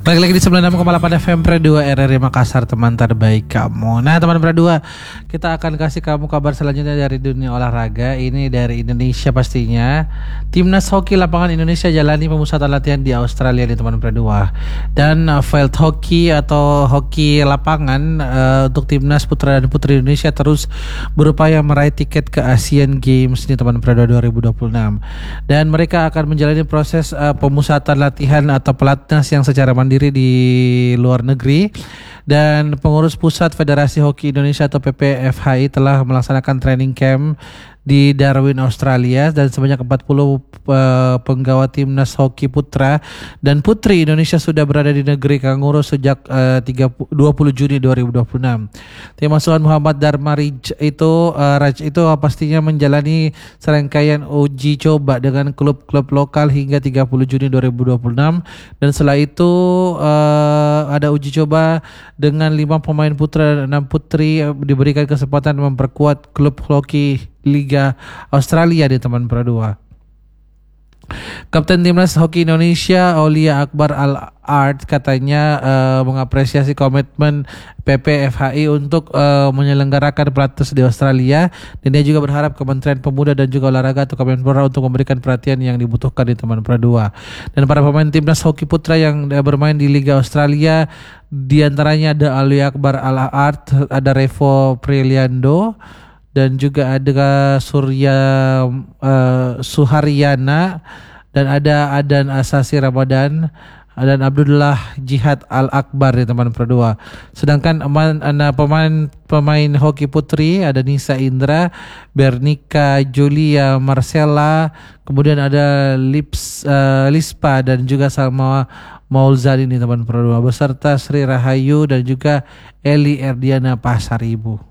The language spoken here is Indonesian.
Balik lagi di 96,8 FM Pre 2 RRI Makassar, teman terbaik kamu. Nah teman Pre 2, kita akan kasih kamu kabar selanjutnya dari dunia olahraga. Ini dari Indonesia pastinya. Timnas hoki lapangan Indonesia jalani pemusatan latihan di Australia nih teman Pre 2. Dan field hoki atau hoki lapangan untuk timnas putra dan putri Indonesia terus berupaya meraih tiket ke Asian Games nih teman Pre 2 2026. Dan mereka akan menjalani proses pemusatan latihan atau pelatnas yang secara mandiri di luar negeri. Dan pengurus pusat Federasi Hoki Indonesia atau PPFHI telah melaksanakan training camp di Darwin, Australia, dan sebanyak 40 penggawa timnas hoki putra dan putri Indonesia sudah berada di negeri Kanguru sejak 20 Juni 2026. Tim asuhan Muhammad Dharma Raj itu pastinya menjalani serangkaian uji coba dengan klub-klub lokal hingga 30 Juni 2026, dan setelah itu ada uji coba dengan 5 pemain putra dan 6 putri diberikan kesempatan memperkuat klub hoki Liga Australia di teman Pro 2. Kapten Timnas Hoki Indonesia Aulia Akbar Al-Ard katanya mengapresiasi komitmen PPFHI untuk menyelenggarakan pelatnas di Australia, dan dia juga berharap Kementerian Pemuda dan juga Olahraga atau Kemenpora untuk memberikan perhatian yang dibutuhkan di teman Pro 2. Dan para pemain Timnas Hoki Putra yang bermain di Liga Australia diantaranya ada Aulia Akbar Al-Ard, ada Revo Priliando, dan juga ada Suharyana, dan ada Adan Asasi Ramadan dan Abdullah Jihad Al-Akbar di teman Pro 2. Sedangkan pemain hoki putri ada Nisa Indra, Bernika Julia Marcella, kemudian ada Lispa dan juga Salma Maulzani di teman Pro 2, beserta Sri Rahayu dan juga Eli Erdiana Pasaribu.